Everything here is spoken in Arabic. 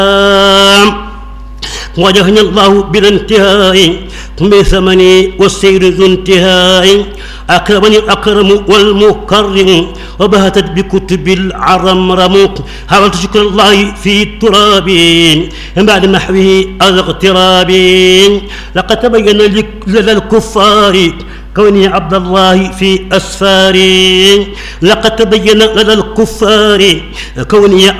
وجهنا الله بلا انتهاء بثمني والسير ذو انتهاء أكرمني الأكرم والمكرم وبهتت بكتب العرمرم حاولت شكر الله في التراب بعد محوه الاغتراب لقد تبين لدى الكفار كوني عبد الله في أسفاري لقد تبين لدى الكفار كوني